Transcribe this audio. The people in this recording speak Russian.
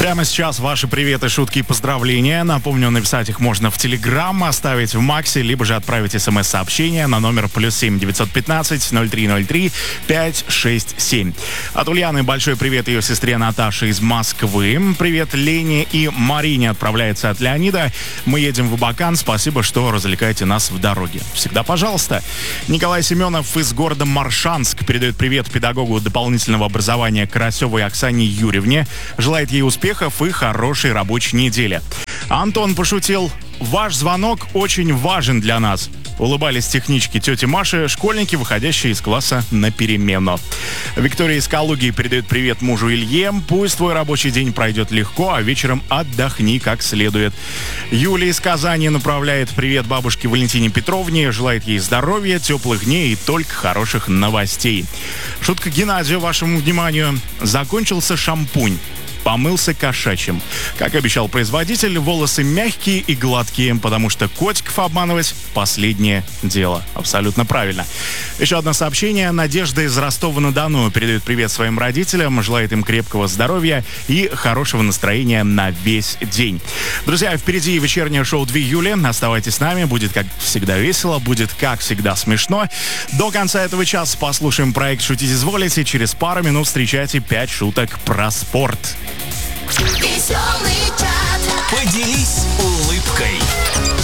Прямо сейчас ваши приветы, шутки и поздравления. Напомню, написать их можно в Телеграм, оставить в Максе, либо же отправить смс-сообщение на номер +7 915 0303 567. От Ульяны большой привет ее сестре Наташе из Москвы. Привет Лене и Марине отправляется от Леонида. Мы едем в Абакан. Спасибо, что развлекаете нас в дороге. Всегда пожалуйста. Николай Семенов из города Моршанск передает привет педагогу дополнительного образования Карасевой Оксане Юрьевне. Желает ей успехов и хорошей рабочей недели. Антон пошутил: ваш звонок очень важен для нас. Улыбались технички тети Маши, школьники, выходящие из класса на перемену. Виктория из Калуги передает привет мужу Илье. Пусть твой рабочий день пройдет легко, а вечером отдохни как следует. Юлия из Казани направляет привет бабушке Валентине Петровне. Желает ей здоровья, теплых дней и только хороших новостей. Шутка Геннадию вашему вниманию. Закончился шампунь. Помылся кошачьим. Как обещал производитель, волосы мягкие и гладкие, потому что котиков обманывать – последнее дело. Абсолютно правильно. Еще одно сообщение. Надежда из Ростова-на-Дону передает привет своим родителям, желает им крепкого здоровья и хорошего настроения на весь день. Друзья, впереди вечернее шоу 2 Юли. Оставайтесь с нами. Будет, как всегда, весело. Будет, как всегда, смешно. До конца этого часа послушаем проект «Шутить изволите». Через пару минут встречайте 5 шуток про спорт. Веселый чат. Поделись улыбкой.